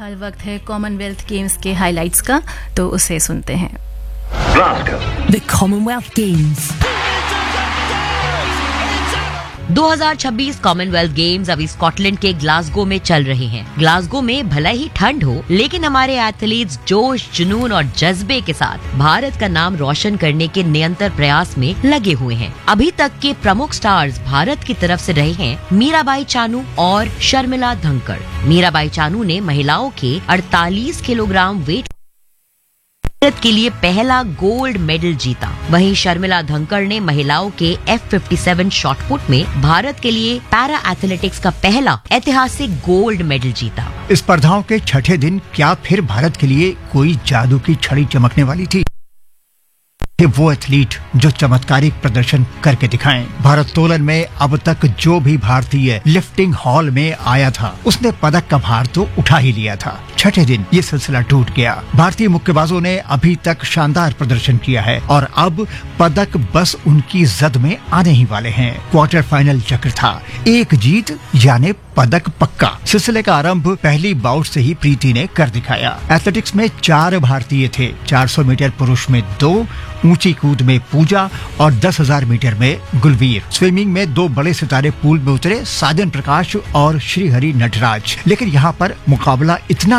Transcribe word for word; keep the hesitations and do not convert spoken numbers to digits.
फिलहाल वक्त है कॉमनवेल्थ गेम्स के हाइलाइट्स का, तो उसे सुनते हैं। The Commonwealth Games दो हज़ार छब्बीस कॉमनवेल्थ गेम्स अभी स्कॉटलैंड के ग्लासगो में चल रहे हैं। ग्लासगो में भले ही ठंड हो, लेकिन हमारे एथलीट्स जोश, जुनून और जज्बे के साथ भारत का नाम रोशन करने के निरंतर प्रयास में लगे हुए हैं। अभी तक के प्रमुख स्टार्स भारत की तरफ से रहे हैं मीराबाई चानू और शर्मिला धनखड़। मीराबाई चानू ने महिलाओं के अड़तालीस किलोग्राम वेट भारत के लिए पहला गोल्ड मेडल जीता। वहीं शर्मिला धनखड़ ने महिलाओं के एफ सत्तावन शॉटपुट में भारत के लिए पैरा एथलेटिक्स का पहला ऐतिहासिक गोल्ड मेडल जीता। स्पर्धाओं के छठे दिन क्या फिर भारत के लिए कोई जादू की छड़ी चमकने वाली थी? वो एथलीट जो चमत्कारिक प्रदर्शन करके दिखाएं। भारोत्तोलन में अब तक जो भी भारतीय लिफ्टिंग हॉल में आया था, उसने पदक का भार तो उठा ही लिया था। छठे दिन ये सिलसिला टूट गया। भारतीय मुक्केबाजों ने अभी तक शानदार प्रदर्शन किया है और अब पदक बस उनकी जद में आने ही वाले हैं। क्वार्टर फाइनल चक्र था, एक जीत यानी पदक पक्का। सिलसिले का आरंभ पहली बाउट से ही प्रीति ने कर दिखाया। एथलेटिक्स में चार भारतीय थे, चार सौ मीटर पुरुष में दो, ऊंची कूद में पूजा और दस हज़ार मीटर में गुलवीर। स्विमिंग में दो बड़े सितारे पूल में उतरे, साजन प्रकाश और श्रीहरि नटराज। लेकिन यहाँ पर मुकाबला इतना